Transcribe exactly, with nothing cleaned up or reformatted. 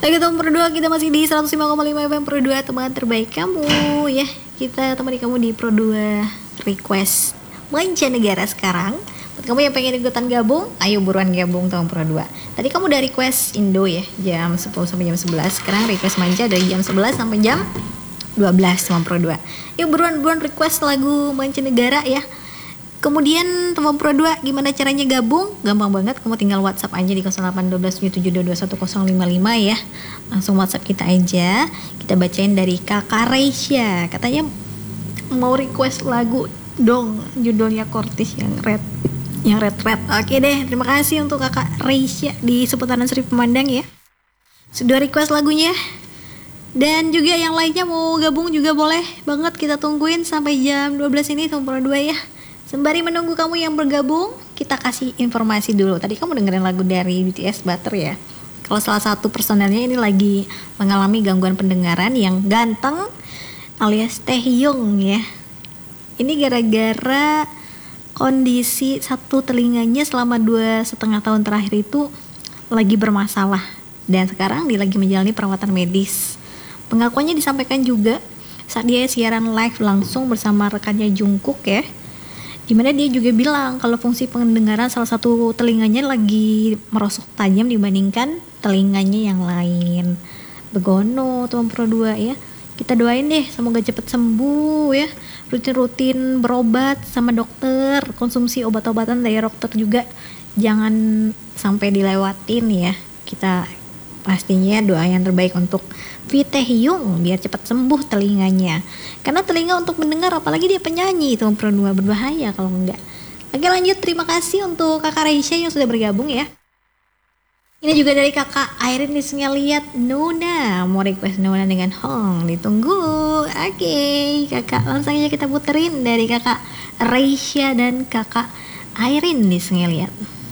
Oke teman Pro dua, kita masih di seratus lima koma lima F M Pro dua, teman terbaik kamu ya. Kita temani kamu di Pro dua Request Mancanegara sekarang. Buat kamu yang pengen ikutan gabung, ayo buruan gabung teman Pro dua. Tadi kamu udah request Indo ya, jam sepuluh sampai jam sebelas. Sekarang request Manca dari jam sebelas sampai jam dua belas teman Pro dua. Yuk buruan-buruan request lagu mancanegara ya. Kemudian teman Pro dua, gimana caranya gabung? Gampang banget, kamu tinggal WhatsApp aja di nol delapan satu dua tujuh tujuh dua dua satu nol lima lima ya. Langsung WhatsApp kita aja. Kita bacain dari Kakak Reisha. Katanya mau request lagu dong, judulnya Kortis yang red. Yang red-red. Oke deh, terima kasih untuk Kakak Reisha di seputaran Seri Pemandang ya. Sudah request lagunya. Dan juga yang lainnya mau gabung juga boleh banget, kita tungguin sampai jam dua belas ini teman Pro dua ya. Sembari menunggu kamu yang bergabung, kita kasih informasi dulu. Tadi kamu dengerin lagu dari B T S Butter ya. Kalau salah satu personelnya ini lagi mengalami gangguan pendengaran yang ganteng alias Taehyung ya. Ini gara-gara kondisi satu telinganya selama dua setengah tahun terakhir itu lagi bermasalah. Dan sekarang dia lagi menjalani perawatan medis. Pengakuannya disampaikan juga saat dia siaran live langsung bersama rekannya Jungkook ya. Dimana dia juga bilang kalau fungsi pendengaran salah satu telinganya lagi merosot tajam dibandingkan telinganya yang lain. Begono teman Pro dua ya. Kita doain deh semoga cepet sembuh ya. Rutin-rutin berobat sama dokter, konsumsi obat-obatan dari dokter juga jangan sampai dilewatin ya. Kita pastinya doa yang terbaik untuk Taehyung biar cepat sembuh telinganya. Karena telinga untuk mendengar, apalagi dia penyanyi itu Pro dua, berbahaya kalau enggak. Oke lanjut, terima kasih untuk Kakak Reisha yang sudah bergabung ya. Ini juga dari Kakak Airin lihat Nona, mau request Nona dengan Hong, ditunggu. Oke Kakak, langsung aja kita puterin dari Kakak Reisha dan Kakak Airin lihat.